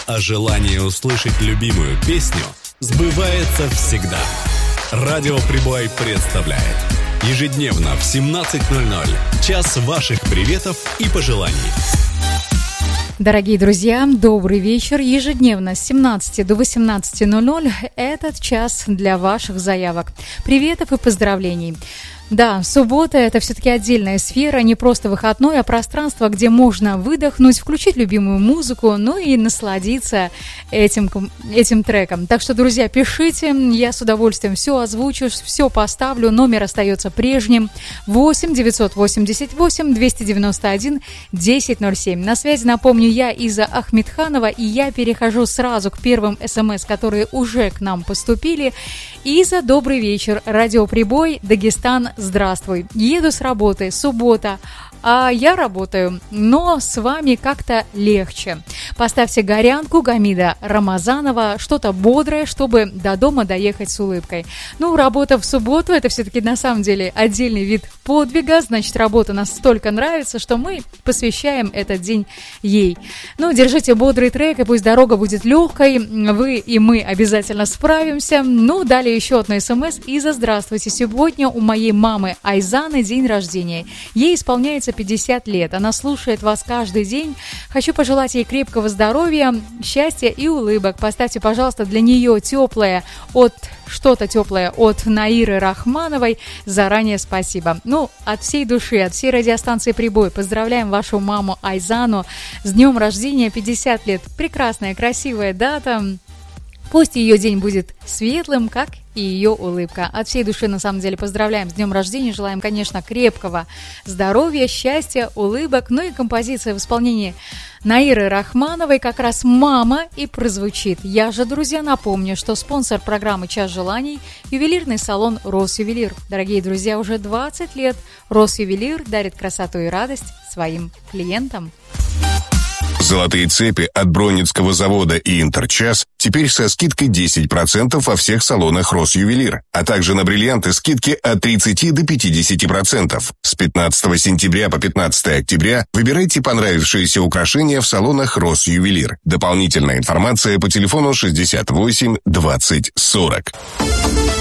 А желание услышать любимую песню сбывается всегда. Радио Прибой представляет ежедневно в 17:00 час ваших приветов и пожеланий. Дорогие друзья, добрый вечер. Ежедневно с 17 до 18:00 этот час для ваших заявок, приветов и поздравлений. Да, суббота – это все-таки отдельная сфера, не просто выходной, а пространство, где можно выдохнуть, включить любимую музыку, ну и насладиться этим треком. Так что, друзья, пишите, я с удовольствием все озвучу, все поставлю, номер остается прежним. 8 988 291 1007. На связи, напомню, я Иза Ахмедханова, и я перехожу сразу к первым СМС, которые уже к нам поступили. Иза, добрый вечер. Радио Прибой, Дагестан, здравствуй. Еду с работы, суббота, а я работаю, но с вами как-то легче. Поставьте горянку Гамида Рамазанова, что-то бодрое, чтобы до дома доехать с улыбкой. Ну, работа в субботу – это все-таки на самом деле отдельный вид подвига, значит, работа нас столько нравится, что мы посвящаем этот день ей. Ну, держите бодрый трек, и пусть дорога будет легкой, вы и мы обязательно справимся. Ну, далее еще одно СМС. Иза, здравствуйте. Сегодня у моей мамы Айзаны день рождения. Ей исполняется 50 лет. Она слушает вас каждый день. Хочу пожелать ей крепкого здоровья, счастья и улыбок. Поставьте, пожалуйста, для нее что-то теплое от Наиры Рахмановой. Заранее спасибо. Ну, от всей души, от всей радиостанции Прибой поздравляем вашу маму Айзану с днем рождения, 50 лет. Прекрасная, красивая дата. Пусть ее день будет светлым, как и ее улыбка. От всей души, на самом деле, поздравляем с днем рождения. Желаем, конечно, крепкого здоровья, счастья, улыбок. Ну и композиция в исполнении Наиры Рахмановой как раз «Мама» и прозвучит. Я же, друзья, напомню, что спонсор программы «Час желаний» – ювелирный салон «Росювелир». Дорогие друзья, уже 20 лет Росювелир дарит красоту и радость своим клиентам. Золотые цепи от Бронницкого завода и Интерчас теперь со скидкой 10% во всех салонах Росювелир, а также на бриллианты скидки от 30 до 50%. С 15 сентября по 15 октября выбирайте понравившиеся украшения в салонах Росювелир. Дополнительная информация по телефону 68 20 40.